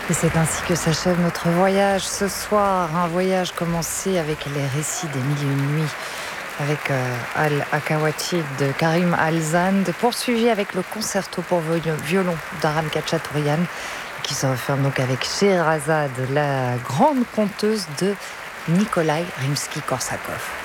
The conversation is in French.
Et c'est ainsi que s'achève notre voyage ce soir. Un voyage commencé avec les récits des Mille et une nuits, avec Al-Akawati de Karim Al-Zand, poursuivi avec le concerto pour violon d'Aram Khachaturian, qui se referme donc avec Scheherazade, la grande conteuse de Nikolai Rimsky-Korsakov.